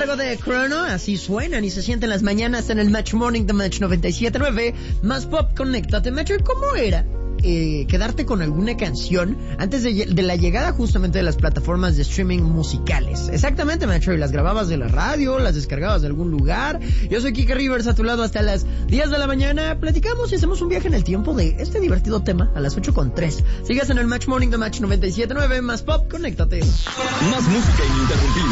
cargo de Chrono, así suenan y se sienten las mañanas en el Match Morning de Match 97.9, más pop, conéctate. Match, ¿cómo era quedarte con alguna canción antes de la llegada justamente de las plataformas de streaming musicales? Exactamente, Match, y las grababas de la radio, las descargabas de algún lugar. Yo soy Kike Rivers, a tu lado hasta las 10 de la mañana. Platicamos y hacemos un viaje en el tiempo de este divertido tema a las 8:03. Sigas en el Match Morning de Match 97.9, más pop, conéctate. Más música ininterrumpida.